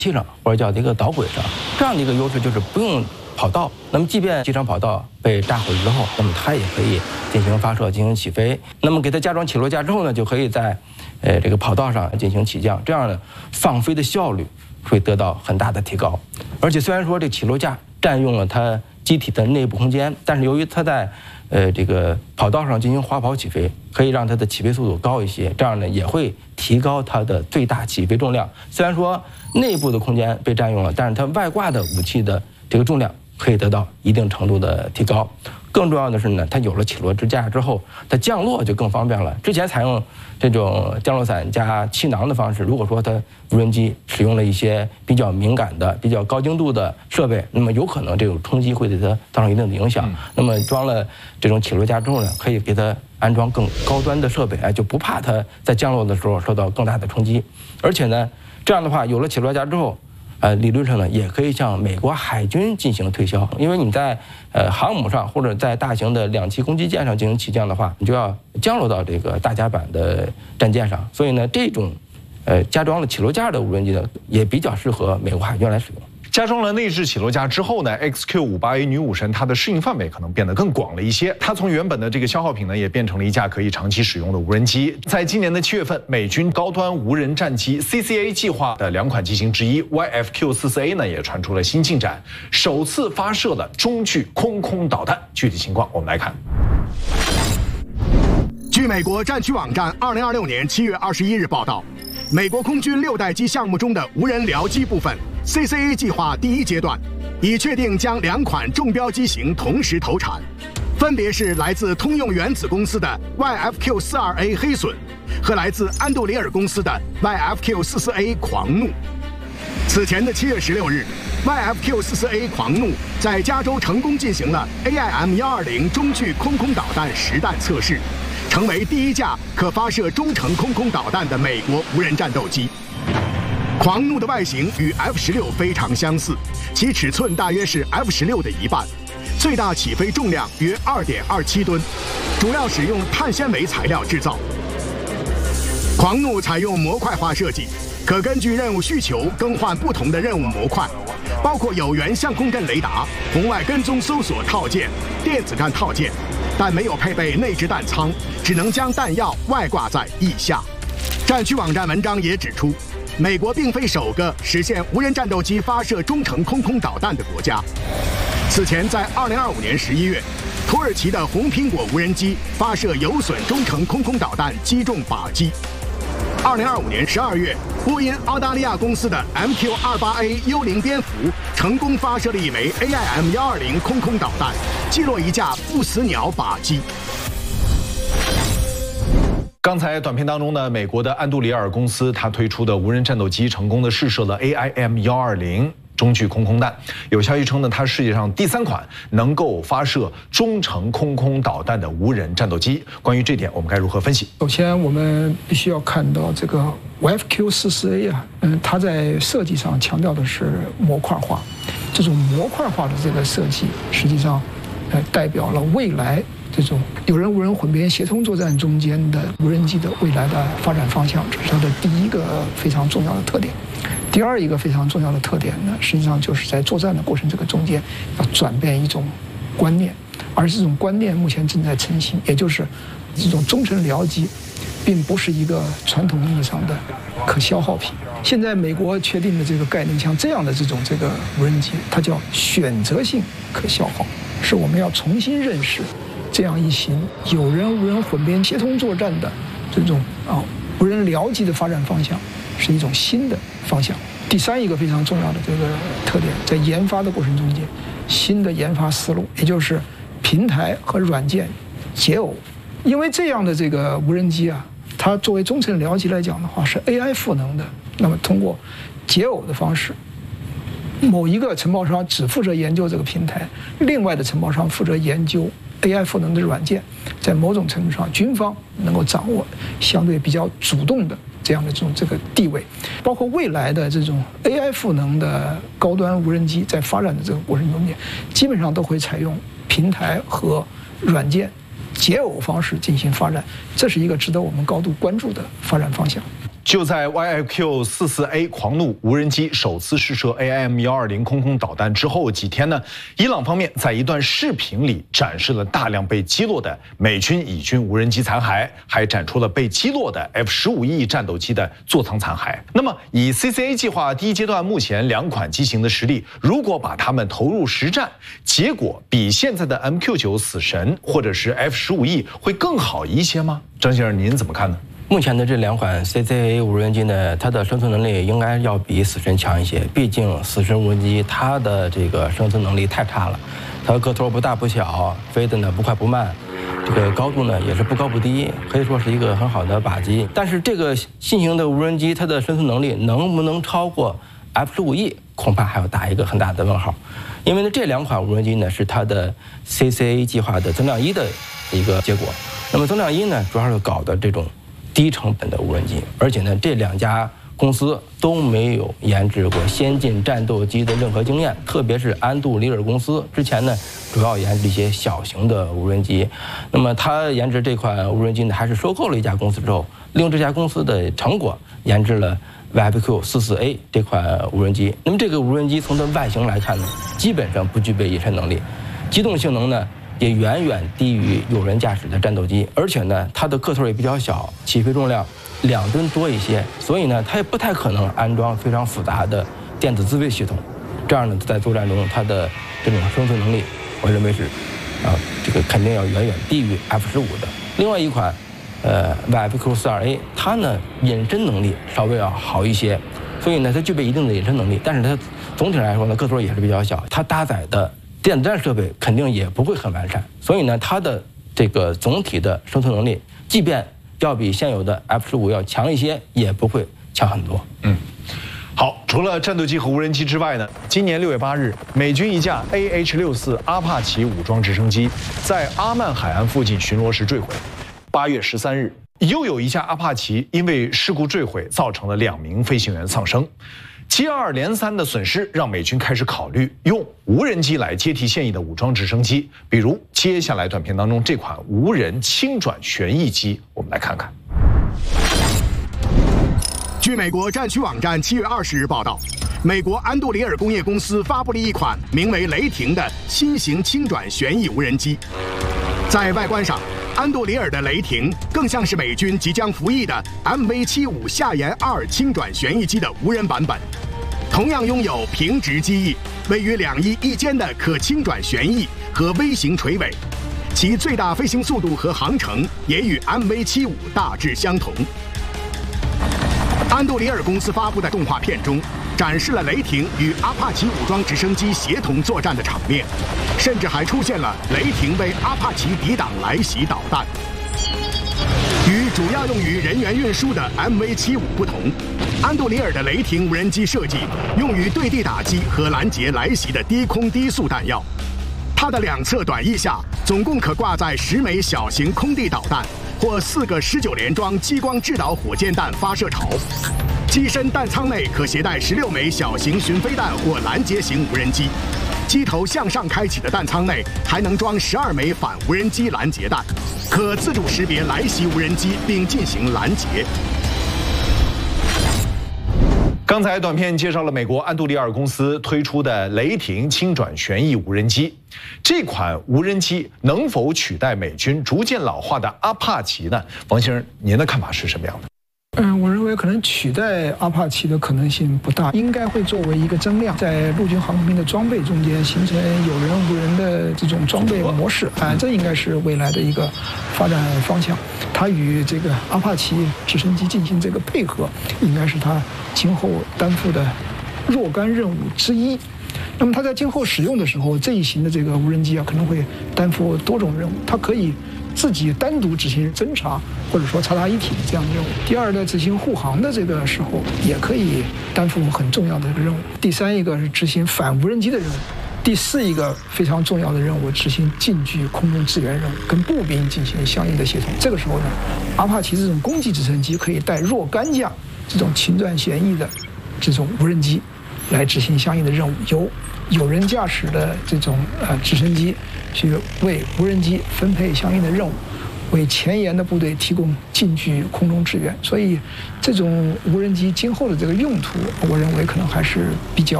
器上或者叫这个导轨上，这样的一个优势就是不用跑道。那么即便机场跑道被炸毁之后，那么它也可以进行发射、进行起飞。那么给它加装起落架之后呢，就可以在这个跑道上进行起降，这样呢放飞的效率会得到很大的提高。而且虽然说这起落架占用了它机体的内部空间，但是由于它在这个跑道上进行滑跑起飞，可以让它的起飞速度高一些，这样呢也会提高它的最大起飞重量。虽然说内部的空间被占用了，但是它外挂的武器的这个重量可以得到一定程度的提高。更重要的是呢，它有了起落支架之后，它降落就更方便了。之前采用这种降落伞加气囊的方式，如果说它无人机使用了一些比较敏感的、比较高精度的设备，那么有可能这种冲击会对它造成一定的影响。那么装了这种起落架之后呢，可以给它安装更高端的设备，就不怕它在降落的时候受到更大的冲击。而且呢，这样的话有了起落架之后，理论上呢，也可以向美国海军进行推销，因为你在航母上或者在大型的两栖攻击舰上进行起降的话，你就要降落到这个大甲板的战舰上，所以呢，这种加装了起落架的无人机呢，也比较适合美国海军来使用。 加装了内置起落架之后呢 ，XQ-58A 女武神它的适应范围可能变得更广了一些。它从原本的这个消耗品呢，也变成了一架可以长期使用的无人机。在今年的7月份，美军高端无人战机 CCA 计划的2款机型之一 YFQ-44A 呢，也传出了新进展，首次发射了中距空空导弹。具体情况我们来看。 据美国战区网站2026年7月21日报道，美国空军6代机项目中的无人僚机部分 CCA 计划第1阶段已确定将2款中标机型同时投产，分别是来自通用原子公司的 YFQ-42A 黑隼和来自安杜里尔公司的 YFQ-44A 狂怒。此前的7月16日 ，YFQ-44A 狂怒在加州成功进行了 AIM-120中距空空导弹实弹测试，成为第1架可发射中程空空导弹的美国无人战斗机。狂怒的外形与 F-16非常相似，其尺寸大约是 F-16的1半，最大起飞重量约2.27吨，主要使用碳纤维材料制造。狂怒采用模块化设计，可根据任务需求更换不同的任务模块，包括有源相控阵雷达、红外跟踪搜索套件、电子战套件，但没有配备内置弹仓，只能将弹药外挂在翼下。战区网站文章也指出，美国并非首个实现无人战斗机发射中程空空导弹的国家。此前，在2025年11月，土耳其的红苹果无人机发射有损中程空空导弹击中靶机。2025年12月，波音澳大利亚公司的 MQ-28A 幽灵蝙蝠成功发射了一枚 AIM-120空空导弹，击落一架不死鸟靶机。 刚才短片当中呢，美国的安杜里尔公司它推出的无人战斗机成功的试射了 AIM-120中距空空弹。有消息称呢，它是世界上第3款能够发射中程空空导弹的无人战斗机。关于这点，我们该如何分析？ 首先，我们必须要看到这个 YFQ-44A 啊，它在设计上强调的是模块化。这种模块化的这个设计，实际上，代表了未来这种有人无人混编协同作战中间的无人机的未来的发展方向，这是它的第一个非常重要的特点。第二一个非常重要的特点呢，实际上就是在作战的过程这个中间要转变一种观念，而这种观念目前正在成型，也就是这种中程僚机并不是一个传统意义上的可消耗品。现在美国确定的这个概念，像这样的这个无人机，它叫选择性可消耗，是我们要重新认识这样一型有人无人混编协同作战的这种无人僚机的发展方向，是一种新的方向。第三一个非常重要的这个特点，在研发的过程中间，新的研发思路，也就是平台和软件结耦。因为这样的这个无人机啊，它作为中程僚机来讲的话，是 AI 赋能的。那么通过结耦的方式，某一个承包商只负责研究这个平台，另外的承包商负责研究 AI 赋能的软件，在某种程度上，军方能够掌握相对比较主动的这样的这个地位。包括未来的这种 AI 赋能的高端无人机在发展的这个过程中间，基本上都会采用平台和软件结耦方式进行发展，这是一个值得我们高度关注的发展方向。 就在 YFQ-44A 狂怒无人机首次试射 AIM-120空空导弹之后几天呢，伊朗方面在一段视频里展示了大量被击落的美军、以军无人机残骸，还展出了被击落的 F-15E 战斗机的座舱残骸。那么，以 CCA 计划第一阶段目前2款机型的实力，如果把它们投入实战，结果比现在的 MQ-9 死神或者是 F-15E 会更好一些吗？张先生，您怎么看呢？ 目前的这2款 CCA 无人机呢，它的生存能力应该要比死神强一些。毕竟死神无人机它的这个生存能力太差了，它个头不大不小，飞的呢不快不慢，这个高度呢也是不高不低，可以说是一个很好的靶机。但是这个新型的无人机它的生存能力能不能超过 F-15E， 恐怕还要打一个很大的问号。因为呢这2款无人机呢是它的 CCA 计划的增量1的一个结果。那么增量1呢主要是搞的这种低成本的无人机，而且呢，这2家公司都没有研制过先进战斗机的任何经验，特别是安杜里尔公司之前呢，主要研制一些小型的无人机。那么它研制这款无人机呢，还是收购了一家公司之后，利用这家公司的成果研制了 YFQ-44A 这款无人机。那么这个无人机从它外形来看呢，基本上不具备隐身能力，机动性能呢也远远低于有人驾驶的战斗机，而且呢，它的个头也比较小，起飞重量2吨多一些，所以呢，它也不太可能安装非常复杂的电子自卫系统。这样呢，在作战中，它的这种生存能力，我认为是，这个肯定要远远低于 F-15的。另外一款，YFQ-42A， 它呢隐身能力稍微要好一些，所以呢，它具备一定的隐身能力，但是它总体来说呢，个头也是比较小，它搭载的电子战设备肯定也不会很完善，所以呢，它的这个总体的生存能力，即便要比现有的 F-15要强一些，也不会强很多。 好，除了战斗机和无人机之外呢，今年6月8日，美军一架 AH-64阿帕奇武装直升机在阿曼海岸附近巡逻时坠毁。8月13日，又有一架阿帕奇因为事故坠毁，造成了2名飞行员丧生。接二连三的损失让美军开始考虑用无人机来接替现役的武装直升机，比如接下来短片当中这款无人轻转旋翼机，我们来看看。 据美国战区网站7月20日报道，美国安杜里尔工业公司发布了一款名为雷霆的新型轻转旋翼无人机。在外观上，安杜里尔的雷霆更像是美军即将服役的 MV-75夏研2轻转旋翼机的无人版本，同样拥有平直机翼、位于2翼一间的可轻转旋翼和微型垂尾，其最大飞行速度和航程也与 MV-75大致相同。安杜里尔公司发布的动画片中，展示了雷霆与阿帕奇武装直升机协同作战的场面，甚至还出现了雷霆为阿帕奇抵挡来袭导弹。与主要用于人员运输的 MV-75不同，安杜里尔的雷霆无人机设计用于对地打击和拦截来袭的低空低速弹药。它的2侧短翼下总共可挂载10枚小型空地导弹或4个19连装激光制导火箭弹发射槽。机身弹舱内可携带16枚小型巡飞弹或拦截型无人机，机头向上开启的弹舱内还能装12枚反无人机拦截弹，可自主识别来袭无人机并进行拦截。 刚才短片介绍了美国安杜里尔公司推出的雷霆轻转旋翼无人机，这款无人机能否取代美军逐渐老化的阿帕奇呢？王先生，您的看法是什么样的？ 我认为可能取代阿帕奇的可能性不大，应该会作为一个增量，在陆军航空兵的装备中间形成有人无人的这种装备模式。这应该是未来的一个发展方向。它与这个阿帕奇直升机进行这个配合，应该是它今后担负的若干任务之一。那么它在今后使用的时候，这一型的这个无人机可能会担负多种任务，它可以自己单独执行侦察，或者说察察一体这样的任务。第二呢，执行护航的这个时候，也可以担负很重要的这个任务。第三一个是执行反无人机的任务。第四一个非常重要的任务，执行近距空中支援任务，跟步兵进行相应的协同。这个时候呢，阿帕奇这种攻击直升机可以带若干架这种轻转旋翼的这种无人机来执行相应的任务，由有人驾驶的这种直升机去为无人机分配相应的任务。 为前沿的部队提供近距空中支援。所以，这种无人机今后的这个用途，我认为可能还是比较